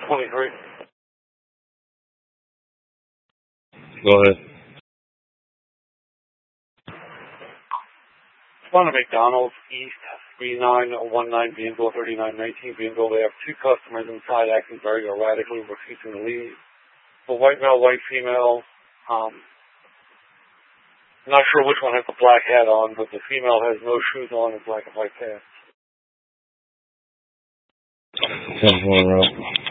23. Go ahead. One of McDonald's East 3919 Beanville 3919 Beanville. They have two customers inside acting very erratically, refusing to leave. A white male, white female. Not sure which one has the black hat on, but the female has no shoes on and black and white pants. 10-4 route.